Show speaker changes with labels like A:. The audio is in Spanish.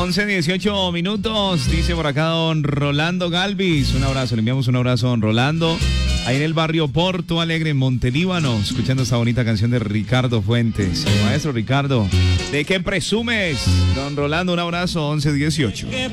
A: 11:18 minutos, dice por acá don Rolando Galvis. Un abrazo, le enviamos un abrazo a don Rolando. Ahí en el barrio Porto Alegre, en Montelíbano, escuchando esta bonita canción de Ricardo Fuentes. Maestro Ricardo, ¿de qué presumes? Don Rolando, un abrazo, 11:18.